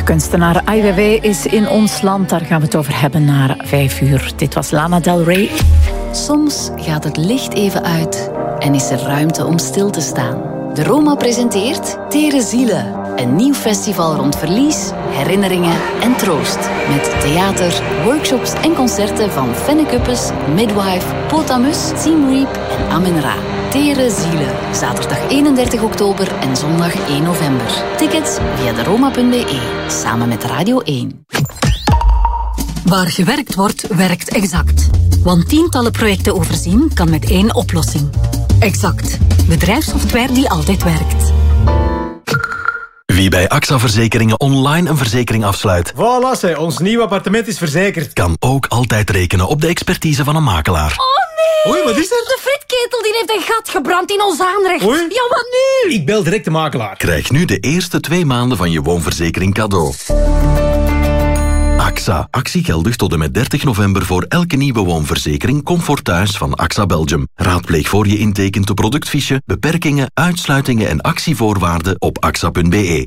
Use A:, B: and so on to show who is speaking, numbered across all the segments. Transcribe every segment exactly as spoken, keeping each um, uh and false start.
A: Kunstenaar Ai Weiwei is in ons land. Daar gaan we het over hebben na vijf uur. Dit was Lana Del Rey.
B: Soms gaat het licht even uit en is er ruimte om stil te staan. De Roma presenteert Tere Zielen. Een nieuw festival rond verlies, herinneringen en troost. Met theater, workshops en concerten van Fenne Kuppes, Midwife, Potamus, Team Reap en Amen Ra. Tere Zielen. Zaterdag eenendertig oktober en zondag één november. Tickets via de roma punt b e. Samen met Radio één.
C: Waar gewerkt wordt, werkt Exact. Want tientallen projecten overzien kan met één oplossing. Exact. Bedrijfssoftware die altijd werkt.
D: Wie bij A X A Verzekeringen online een verzekering afsluit.
E: Voilà, zeg, ons nieuw appartement is verzekerd.
D: Kan ook altijd rekenen op de expertise van een makelaar.
C: Oh nee!
E: Oei, wat is er?
C: De fritketel die heeft een gat gebrand in ons aanrecht.
E: Oei.
C: Ja, wat nu?
E: Ik bel direct de makelaar.
D: Krijg nu de eerste twee maanden van je woonverzekering cadeau. A X A. Actie geldig tot en met dertig november voor elke nieuwe woonverzekering Comfort Thuis van A X A Belgium. Raadpleeg voor je intekent de productfiche, beperkingen, uitsluitingen en actievoorwaarden op a x a punt b e.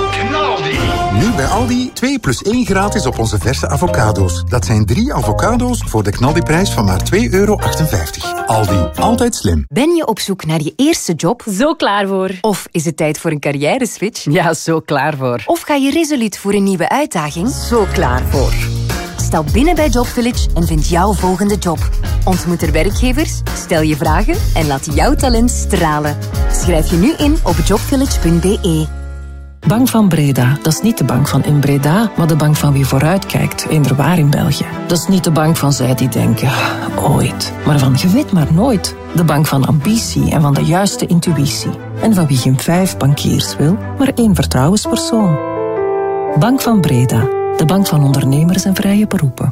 F: Nu bij Aldi twee plus één gratis op onze verse avocado's. Dat zijn drie avocado's voor de knaldiprijs van maar twee euro achtenvijftig. Aldi, altijd slim.
G: Ben je op zoek naar je eerste job?
H: Zo klaar voor.
G: Of is het tijd voor een carrière-switch?
H: Ja, zo klaar voor.
G: Of ga je resoluut voor een nieuwe uitdaging?
H: Zo klaar voor.
G: Stap binnen bij Job Village en vind jouw volgende job. Ontmoet er werkgevers, stel je vragen en laat jouw talent stralen. Schrijf je nu in op jobvillage punt b e.
I: Bank van Breda, dat is niet de bank van in Breda, maar de bank van wie vooruitkijkt, eender waar in België. Dat is niet de bank van zij die denken, ooit, maar van je weet maar nooit. De bank van ambitie en van de juiste intuïtie. En van wie geen vijf bankiers wil, maar één vertrouwenspersoon. Bank van Breda, de bank van ondernemers en vrije beroepen.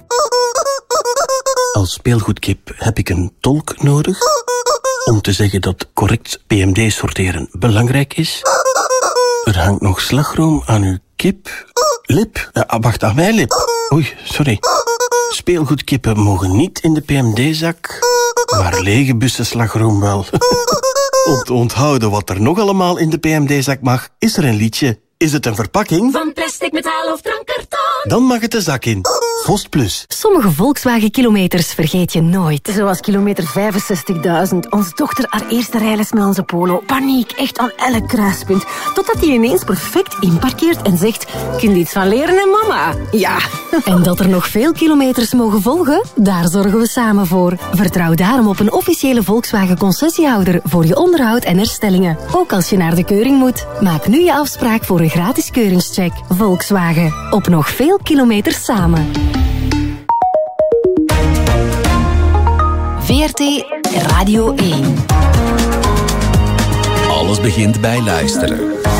J: Als speelgoedkip heb ik een tolk nodig om te zeggen dat correct P M D sorteren belangrijk is. Er hangt nog slagroom aan uw kip. Lip. Ja, wacht, aan mijn lip. Oei, sorry. Speelgoedkippen mogen niet in de P M D-zak, maar lege bussen slagroom wel. Om te onthouden wat er nog allemaal in de P M D-zak mag, is er een liedje. Is het een verpakking?
C: Van plastic, metaal of drankkarton?
J: Dan mag het de zak in. Vost Plus.
C: Sommige Volkswagen-kilometers vergeet je nooit.
H: Zoals kilometer vijfenzestigduizend. Onze dochter haar eerste rijles met onze Polo. Paniek, echt aan elk kruispunt. Totdat hij ineens perfect inparkeert en zegt... Kun je iets van leren, hè, mama? Ja.
C: En dat er nog veel kilometers mogen volgen? Daar zorgen we samen voor. Vertrouw daarom op een officiële Volkswagen-concessiehouder voor je onderhoud en herstellingen. Ook als je naar de keuring moet. Maak nu je afspraak voor een gratis keuringscheck. Volkswagen. Op nog veel kilometers samen.
B: V R T Radio één.
K: Alles begint bij luisteren.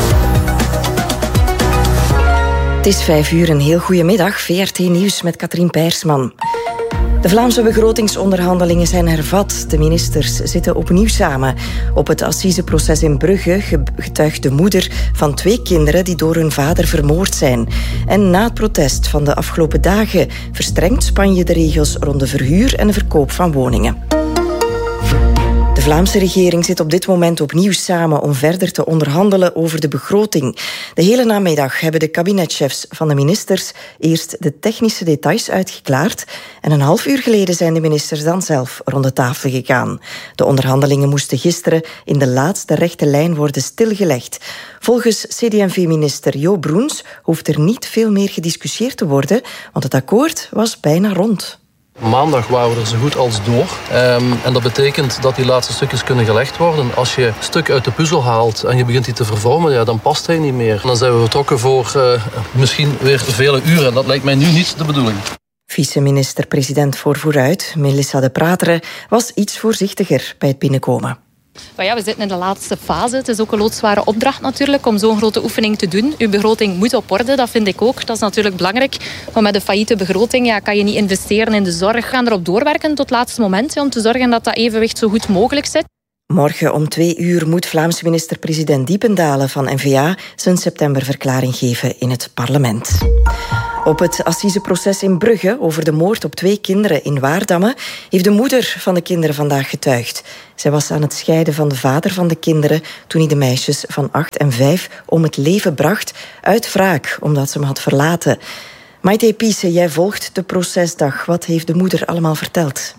L: Het is vijf uur, een heel goede middag. V R T Nieuws met Katrien Peirsman. De Vlaamse begrotingsonderhandelingen zijn hervat. De ministers zitten opnieuw samen. Op het assiseproces in Brugge getuigt de moeder van twee kinderen die door hun vader vermoord zijn. En na het protest van de afgelopen dagen verstrengt Spanje de regels rond de verhuur en de verkoop van woningen. De Vlaamse regering zit op dit moment opnieuw samen om verder te onderhandelen over de begroting. De hele namiddag hebben de kabinetchefs van de ministers eerst de technische details uitgeklaard en een half uur geleden zijn de ministers dan zelf rond de tafel gegaan. De onderhandelingen moesten gisteren in de laatste rechte lijn worden stilgelegd. Volgens C D en V-minister Jo Broens hoeft er niet veel meer gediscussieerd te worden, want het akkoord was bijna rond.
M: Maandag waren we er zo goed als door. Um, en dat betekent dat die laatste stukjes kunnen gelegd worden. Als je een stuk uit de puzzel haalt en je begint die te vervormen, ja, dan past hij niet meer. Dan zijn we vertrokken voor uh, misschien weer vele uren. Dat lijkt mij nu niet de bedoeling.
L: Vice-minister-president voor Vooruit, Melissa de Prateren, was iets voorzichtiger bij het binnenkomen.
N: Maar ja, we zitten in de laatste fase. Het is ook een loodzware opdracht natuurlijk om zo'n grote oefening te doen. Uw begroting moet op orde, dat vind ik ook. Dat is natuurlijk belangrijk. Maar met een failliete begroting ja, kan je niet investeren in de zorg. We gaan erop doorwerken tot het laatste moment ja, om te zorgen dat dat evenwicht zo goed mogelijk zit.
L: Morgen om twee uur moet Vlaamse minister-president Diependalen van N V A zijn septemberverklaring geven in het parlement. Op het assiseproces in Brugge over de moord op twee kinderen in Waardamme heeft de moeder van de kinderen vandaag getuigd. Zij was aan het scheiden van de vader van de kinderen toen hij de meisjes van acht en vijf om het leven bracht uit wraak omdat ze hem had verlaten. Maite Piese, jij volgt de procesdag. Wat heeft de moeder allemaal verteld?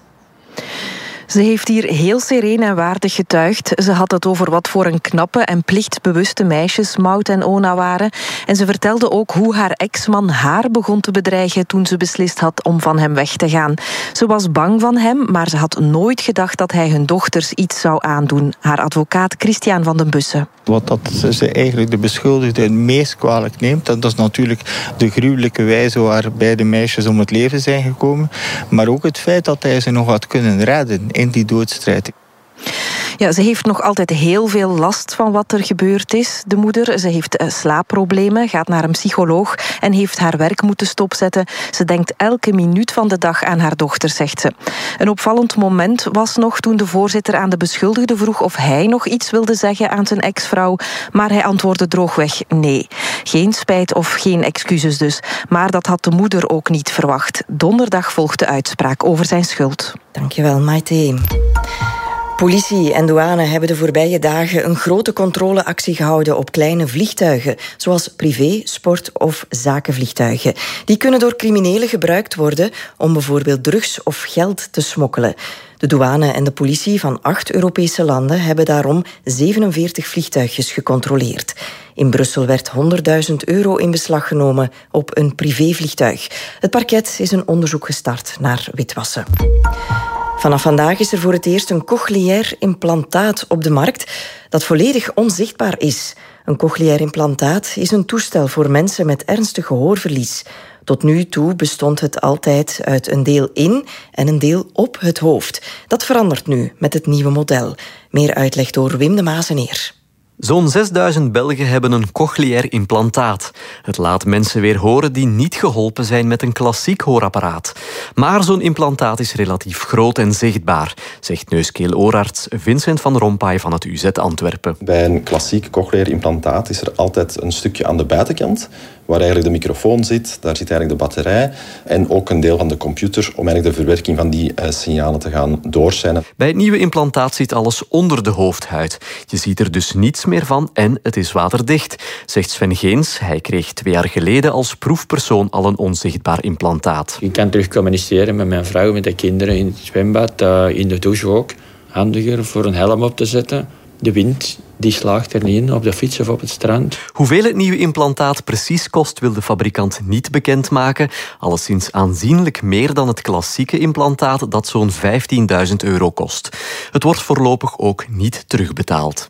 O: Ze heeft hier heel sereen en waardig getuigd. Ze had het over wat voor een knappe en plichtbewuste meisjes Maud en Ona waren. En ze vertelde ook hoe haar ex-man haar begon te bedreigen toen ze beslist had om van hem weg te gaan. Ze was bang van hem, maar ze had nooit gedacht dat hij hun dochters iets zou aandoen. Haar advocaat Christian van den Bussen.
P: Wat dat ze eigenlijk de beschuldigde het meest kwalijk neemt, dat is natuurlijk de gruwelijke wijze waarbij de meisjes om het leven zijn gekomen. Maar ook het feit dat hij ze nog had kunnen redden in die doodstrijd.
O: Ja, ze heeft nog altijd heel veel last van wat er gebeurd is, de moeder. Ze heeft uh, slaapproblemen, gaat naar een psycholoog en heeft haar werk moeten stopzetten. Ze denkt elke minuut van de dag aan haar dochter, zegt ze. Een opvallend moment was nog toen de voorzitter aan de beschuldigde vroeg of hij nog iets wilde zeggen aan zijn ex-vrouw, maar hij antwoordde droogweg nee. Geen spijt of geen excuses dus, maar dat had de moeder ook niet verwacht. Donderdag volgt de uitspraak over zijn schuld.
L: Dankjewel, Maite. Politie en douane hebben de voorbije dagen een grote controleactie gehouden op kleine vliegtuigen, zoals privé, sport- of zakenvliegtuigen. Die kunnen door criminelen gebruikt worden om bijvoorbeeld drugs of geld te smokkelen. De douane en de politie van acht Europese landen hebben daarom zevenenveertig vliegtuigjes gecontroleerd. In Brussel werd honderdduizend euro in beslag genomen op een privévliegtuig. Het parket is een onderzoek gestart naar witwassen. Vanaf vandaag is er voor het eerst een cochleair implantaat op de markt dat volledig onzichtbaar is. Een cochleair implantaat is een toestel voor mensen met ernstig gehoorverlies. Tot nu toe bestond het altijd uit een deel in en een deel op het hoofd. Dat verandert nu met het nieuwe model. Meer uitleg door Wim de Mazeneer.
Q: Zo'n zesduizend Belgen hebben een cochleair implantaat. Het laat mensen weer horen die niet geholpen zijn met een klassiek hoorapparaat. Maar zo'n implantaat is relatief groot en zichtbaar, zegt neus-keel-oorarts Vincent van Rompuy van het U Z Antwerpen.
R: Bij een klassiek cochleair implantaat is er altijd een stukje aan de buitenkant waar eigenlijk de microfoon zit, daar zit eigenlijk de batterij en ook een deel van de computer om eigenlijk de verwerking van die uh, signalen te gaan doorzenden.
Q: Bij het nieuwe implantaat zit alles onder de hoofdhuid. Je ziet er dus niets meer van en het is waterdicht, zegt Sven Geens. Hij kreeg twee jaar geleden als proefpersoon al een onzichtbaar implantaat.
S: Ik kan terug communiceren met mijn vrouw, met de kinderen in het zwembad, uh, in de douche ook. Handiger voor een helm op te zetten. De wind die slaagt er niet in, op de fiets of op het strand.
Q: Hoeveel het nieuwe implantaat precies kost, wil de fabrikant niet bekendmaken. Alleszins aanzienlijk meer dan het klassieke implantaat dat zo'n vijftienduizend euro kost. Het wordt voorlopig ook niet terugbetaald.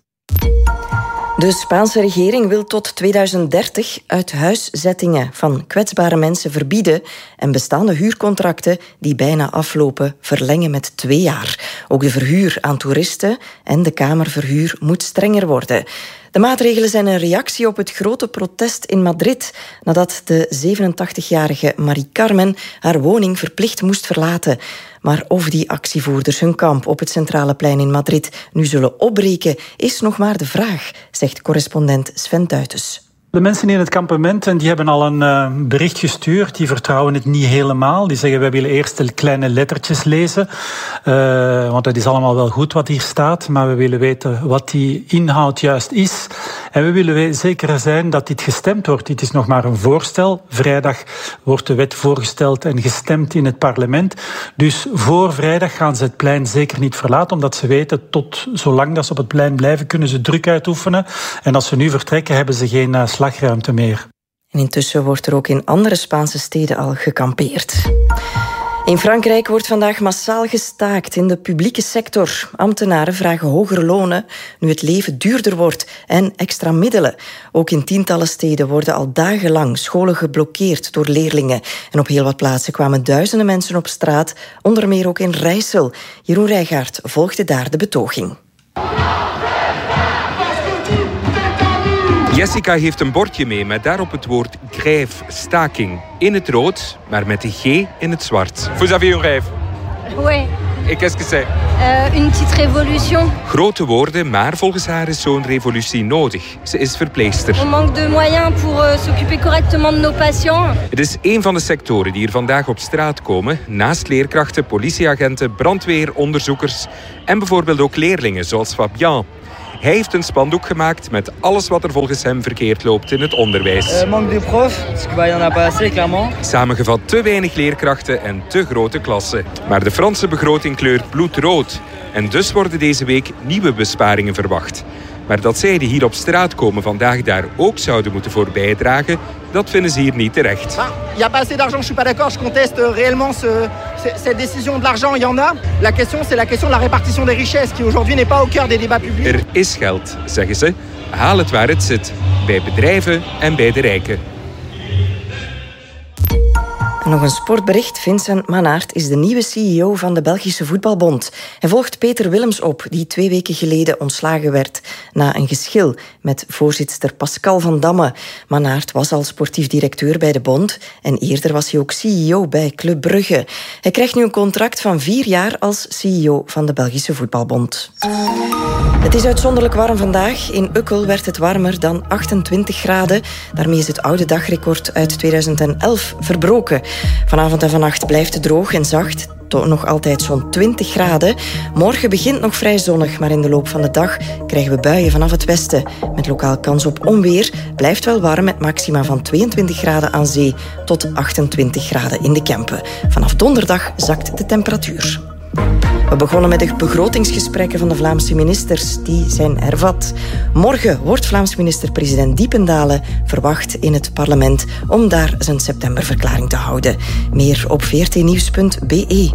L: De Spaanse regering wil tot tweeduizend dertig uithuiszettingen van kwetsbare mensen verbieden en bestaande huurcontracten die bijna aflopen verlengen met twee jaar. Ook de verhuur aan toeristen en de kamerverhuur moet strenger worden. De maatregelen zijn een reactie op het grote protest in Madrid nadat de zevenentachtigjarige Marie Carmen haar woning verplicht moest verlaten. Maar of die actievoerders hun kamp op het Centrale Plein in Madrid nu zullen opbreken, is nog maar de vraag, zegt correspondent Sven Tuitens.
T: De mensen in het kampement en die hebben al een uh, bericht gestuurd. Die vertrouwen het niet helemaal. Die zeggen, wij willen eerst de kleine lettertjes lezen. Uh, want het is allemaal wel goed wat hier staat. Maar we willen weten wat die inhoud juist is. En we willen zeker zijn dat dit gestemd wordt. Dit is nog maar een voorstel. Vrijdag wordt de wet voorgesteld en gestemd in het parlement. Dus voor vrijdag gaan ze het plein zeker niet verlaten. Omdat ze weten, tot zolang dat ze op het plein blijven, kunnen ze druk uitoefenen. En als ze nu vertrekken, hebben ze geen uh, slagruimte meer.
L: En intussen wordt er ook in andere Spaanse steden al gekampeerd. In Frankrijk wordt vandaag massaal gestaakt in de publieke sector. Ambtenaren vragen hogere lonen nu het leven duurder wordt en extra middelen. Ook in tientallen steden worden al dagenlang scholen geblokkeerd door leerlingen. En op heel wat plaatsen kwamen duizenden mensen op straat, onder meer ook in Rijssel. Jeroen Rijgaard volgde daar de betoging.
U: Jessica heeft een bordje mee met daarop het woord grève, staking. In het rood, maar met de G in het zwart. Vous avez une grève?
V: Oui,
U: Et qu'est-ce que c'est?
A: Uh, une petite révolution.
U: Grote woorden, maar volgens haar is zo'n revolutie nodig. Ze is verpleegster.
A: On manque de moyens pour uh, s'occuper correctement de nos patients.
U: Het is een van de sectoren die hier vandaag op straat komen. Naast leerkrachten, politieagenten, brandweer, onderzoekers en bijvoorbeeld ook leerlingen zoals Fabien. Hij heeft een spandoek gemaakt met alles wat er volgens hem verkeerd loopt in het onderwijs.
V: Uh, manque de profs, parce qu'il y en a pas assez, clairement.
U: Samengevat te weinig leerkrachten en te grote klassen. Maar de Franse begroting kleurt bloedrood. En dus worden deze week nieuwe besparingen verwacht. Maar dat zij die hier op straat komen vandaag daar ook zouden moeten voor bijdragen, dat vinden ze hier niet terecht.
W: Il n'y a pas assez d'argent, je suis pas d'accord. Je conteste réellement ce, cette décision de l'argent. Il y en a. La question, c'est la question de la répartition des richesses, qui aujourd'hui n'est pas au cœur des débats publics.
U: Er is geld, zeggen ze. Haal het waar het zit. Bij bedrijven en bij de rijken.
L: Nog een sportbericht. Vincent Mannaert is de nieuwe C E O van de Belgische Voetbalbond. Hij volgt Peter Willems op, die twee weken geleden ontslagen werd na een geschil met voorzitter Pascal van Damme. Mannaert was al sportief directeur bij de bond en eerder was hij ook C E O bij Club Brugge. Hij krijgt nu een contract van vier jaar als C E O van de Belgische Voetbalbond. Het is uitzonderlijk warm vandaag. In Ukkel werd het warmer dan achtentwintig graden. Daarmee is het oude dagrecord uit tweeduizend elf verbroken. Vanavond en vannacht blijft het droog en zacht. Toch nog altijd zo'n twintig graden. Morgen begint nog vrij zonnig, maar in de loop van de dag krijgen we buien vanaf het westen. Met lokaal kans op onweer. Blijft wel warm met maxima van tweeëntwintig graden aan zee tot achtentwintig graden in de Kempen. Vanaf donderdag zakt de temperatuur. We begonnen met de begrotingsgesprekken van de Vlaamse ministers. Die zijn hervat. Morgen wordt Vlaams minister-president Diependalen verwacht in het parlement om daar zijn septemberverklaring te houden. Meer op v r t nieuws punt b e.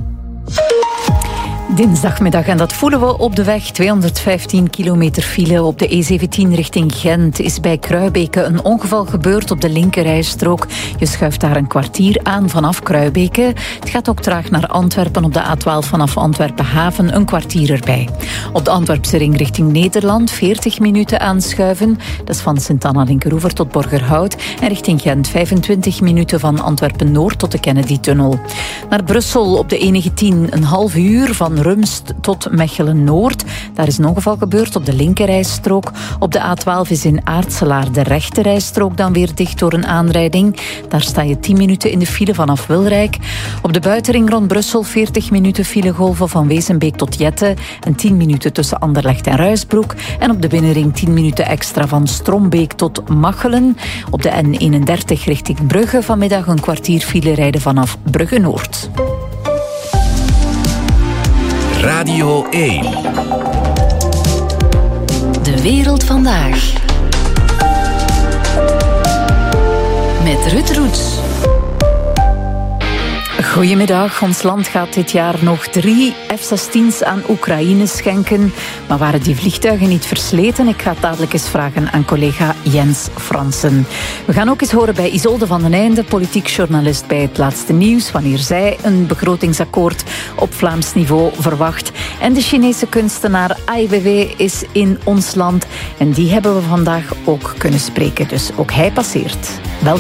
X: Dinsdagmiddag, en dat voelen we op de weg. tweehonderdvijftien kilometer file op de E zeventien richting Gent. Is bij Kruibeke een ongeval gebeurd op de linkerrijstrook. Je schuift daar een kwartier aan vanaf Kruibeke. Het gaat ook traag naar Antwerpen op de A twaalf vanaf Antwerpen Haven. Een kwartier erbij. Op de Antwerpse ring richting Nederland veertig minuten aanschuiven. Dat is van Sint-Anna Linkeroever tot Borgerhout. En richting Gent vijfentwintig minuten van Antwerpen Noord tot de Kennedy-tunnel. Naar Brussel op de E negentien een half uur van Rumst tot Mechelen-Noord. Daar is een ongeval gebeurd op de linkerrijstrook. Op de A twaalf is in Aartselaar de rechterrijstrook dan weer dicht door een aanrijding. Daar sta je tien minuten in de file vanaf Wilrijk. Op de buitenring rond Brussel veertig minuten filegolven van Wezenbeek tot Jette en tien minuten tussen Anderlecht en Ruisbroek. En op de binnenring tien minuten extra van Strombeek tot Machelen. Op de N eenendertig richting Brugge vanmiddag een kwartier file rijden vanaf Brugge-Noord.
K: Radio één.
B: De wereld vandaag. Met Ruud Roets.
X: Goedemiddag. Ons land gaat dit jaar nog drie F zestien's aan Oekraïne schenken. Maar waren die vliegtuigen niet versleten? Ik ga het dadelijk eens vragen aan collega Jens Fransen. We gaan ook eens horen bij Isolde van den Einde, politiek journalist bij Het Laatste Nieuws, wanneer zij een begrotingsakkoord op Vlaams niveau verwacht. En de Chinese kunstenaar Ai Weiwei is in ons land. En die hebben we vandaag ook kunnen spreken. Dus ook hij passeert. Welkom.